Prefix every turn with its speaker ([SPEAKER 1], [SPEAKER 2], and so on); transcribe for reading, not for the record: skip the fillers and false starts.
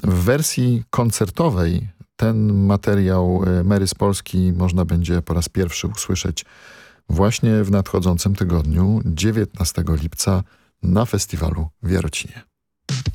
[SPEAKER 1] W wersji koncertowej ten materiał Mary z Polski można będzie po raz pierwszy usłyszeć właśnie w nadchodzącym tygodniu, 19 lipca, na festiwalu w Jarocinie.